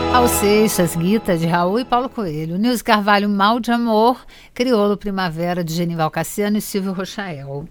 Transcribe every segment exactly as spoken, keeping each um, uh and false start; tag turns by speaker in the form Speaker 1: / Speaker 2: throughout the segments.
Speaker 1: Raul Seixas, Guita, de Raul e Paulo Coelho. Nilce Carvalho, Mal de Amor. Crioulo, Primavera, de Genival Cassiano e Silvio Rochael.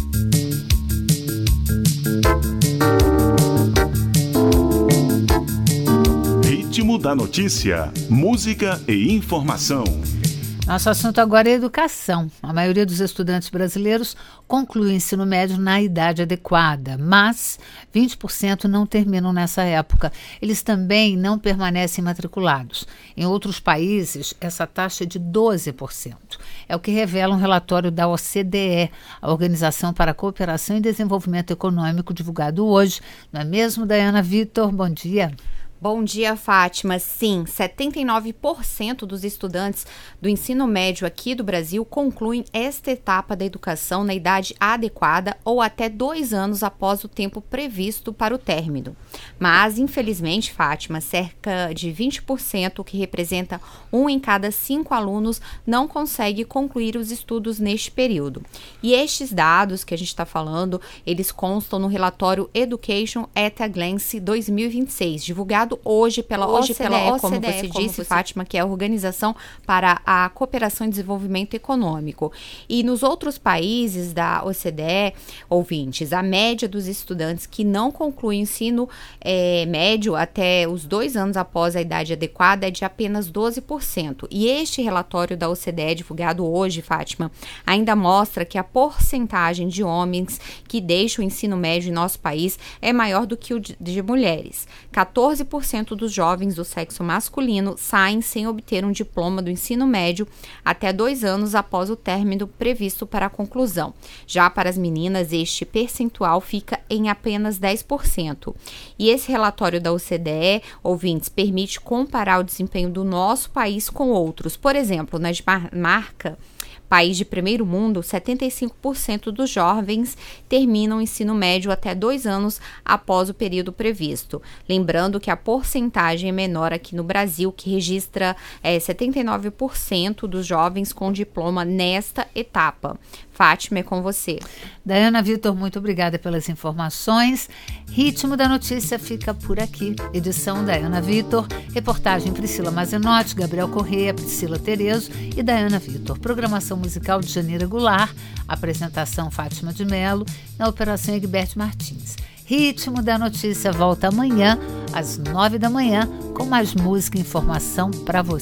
Speaker 2: Ritmo da notícia, música e informação.
Speaker 1: Nosso assunto agora é educação. A maioria dos estudantes brasileiros conclui o ensino médio na idade adequada, mas vinte por cento não terminam nessa época. Eles também não permanecem matriculados. Em outros países, essa taxa é de doze por cento. É o que revela um relatório da O C D E, a Organização para a Cooperação e Desenvolvimento Econômico, divulgado hoje. Não é mesmo, Dayana Vitor? Bom dia.
Speaker 3: Bom dia, Fátima. Sim, setenta e nove por cento dos estudantes do ensino médio aqui do Brasil concluem esta etapa da educação na idade adequada ou até dois anos após o tempo previsto para o término. Mas, infelizmente, Fátima, cerca de vinte por cento, que representa um em cada cinco alunos, não consegue concluir os estudos neste período. E estes dados que a gente está falando, eles constam no relatório Education at a Glance dois mil e vinte e seis, divulgado hoje pela hoje O C D E, pela O C D E, como você como disse, você... Fátima, que é a Organização para a Cooperação e Desenvolvimento Econômico. E nos outros países da O C D E, ouvintes, a média dos estudantes que não concluem ensino é, médio até os dois anos após a idade adequada é de apenas doze por cento. E este relatório da O C D E, divulgado hoje, Fátima, ainda mostra que a porcentagem de homens que deixam o ensino médio em nosso país é maior do que o de, de mulheres. quatorze por cento dos jovens do sexo masculino saem sem obter um diploma do ensino médio até dois anos após o término previsto para a conclusão. Já para as meninas, este percentual fica em apenas dez por cento. E esse relatório da O C D E, ouvintes, permite comparar o desempenho do nosso país com outros. Por exemplo, na Dinamarca, país de primeiro mundo, setenta e cinco por cento dos jovens terminam o ensino médio até dois anos após o período previsto. Lembrando que a porcentagem é menor aqui no Brasil, que registra é, setenta e nove por cento dos jovens com diploma nesta etapa. Fátima, é com você.
Speaker 1: Dayana Vitor, muito obrigada pelas informações. Ritmo da Notícia fica por aqui. Edição Dayana Vitor, reportagem Priscila Mazenotti, Gabriel Correia, Priscila Terezo e Dayana Vitor. Programação musical de Janeira Goulart, apresentação Fátima de Mello, na operação Egberto Martins. Ritmo da Notícia volta amanhã, às nove da manhã, com mais música e informação para você.